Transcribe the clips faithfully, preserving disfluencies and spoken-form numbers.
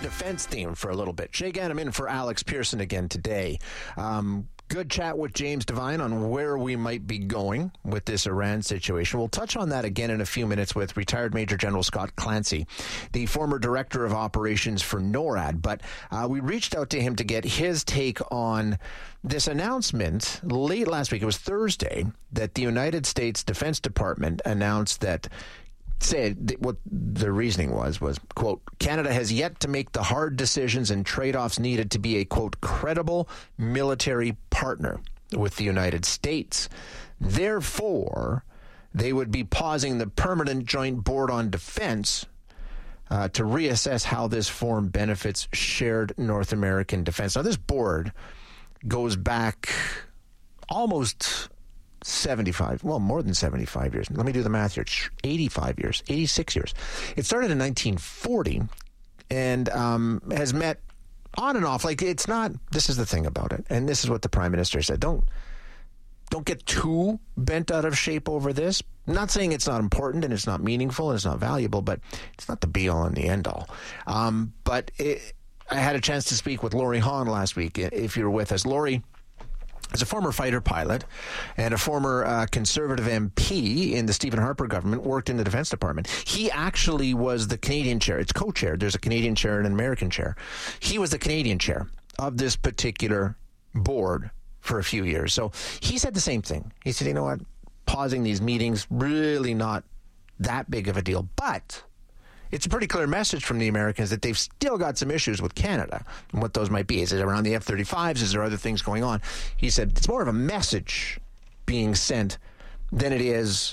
defense theme for a little bit. Shay Gannon in for Alex Pearson again today. Um, good chat with James Devine on where we might be going with this Iran situation. We'll touch on that again in a few minutes with retired Major General Scott Clancy, the former Director of Operations for NORAD. But uh, we reached out to him to get his take on this announcement late last week. It was Thursday that the United States Defense Department announced that said what the reasoning was, was, quote, Canada has yet to make the hard decisions and trade-offs needed to be a, quote, credible military partner with the United States. Therefore, they would be pausing the Permanent Joint Board on Defense uh, to reassess how this forum benefits shared North American defense. Now, this board goes back almost seventy-five, well, more than seventy-five years. Let me do the math here. eighty-five years, eighty-six years. It started in nineteen forty and um, has met on and off. Like, it's not, this is the thing about it. And this is what the Prime Minister said. Don't, don't get too bent out of shape over this. I'm not saying it's not important and it's not meaningful and it's not valuable, but it's not the be-all and the end-all. Um, but it, I had a chance to speak with Laurie Hahn last week, if you're with us. Laurie is a former fighter pilot and a former uh, Conservative M P in the Stephen Harper government, worked in the Defense Department. He actually was the Canadian chair. It's co-chair. There's a Canadian chair and an American chair. He was the Canadian chair of this particular board for a few years. So he said the same thing. He said, you know what, pausing these meetings, really not that big of a deal. But it's a pretty clear message from the Americans that they've still got some issues with Canada and what those might be. Is it around the F thirty-fives? Is there other things going on? He said it's more of a message being sent than it is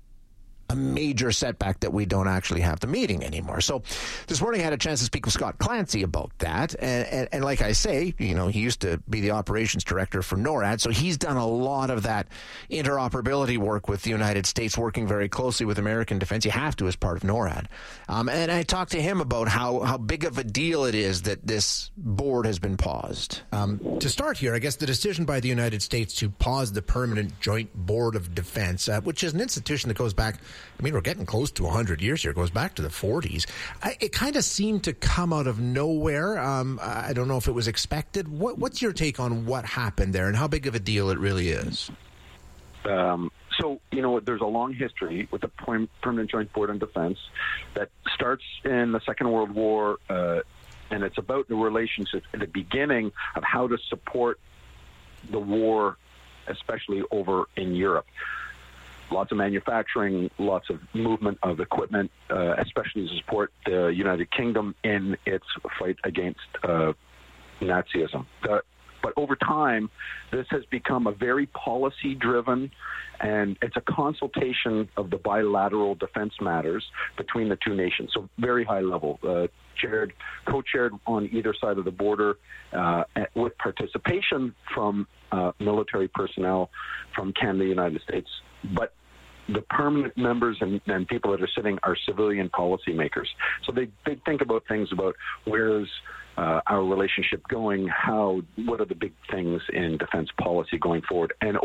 a major setback that we don't actually have the meeting anymore. So this morning I had a chance to speak with Scott Clancy about that. And, and, and like I say, you know, he used to be the operations director for NORAD. So he's done a lot of that interoperability work with the United States, working very closely with American defense. You have to as part of NORAD. Um, and I talked to him about how, how big of a deal it is that this board has been paused. Um, to start here, I guess the decision by the United States to pause the Permanent Joint Board of Defense, uh, which is an institution that goes back, I mean, we're getting close to one hundred years here. It goes back to the forties. I, it kind of seemed to come out of nowhere. Um, I don't know if it was expected. What, what's your take on what happened there and how big of a deal it really is? Um, so, you know, there's a long history with the Permanent Joint Board on Defense that starts in the Second World War, uh, and it's about the relationship at the beginning of how to support the war, especially over in Europe. Lots of manufacturing, lots of movement of equipment, uh, especially to support the United Kingdom in its fight against uh, Nazism. The, but over time, this has become a very policy-driven, and it's a consultation of the bilateral defense matters between the two nations. So very high level, uh, chaired, co-chaired on either side of the border, uh, with participation from uh, military personnel from Canada, United States. But the permanent members and, and people that are sitting are civilian policymakers. So they, they think about things about where's uh, our relationship going, how, what are the big things in defense policy going forward, and